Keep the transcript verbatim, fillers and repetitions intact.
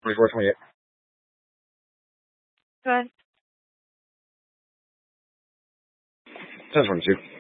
美国创业。 对。 赞成你这个。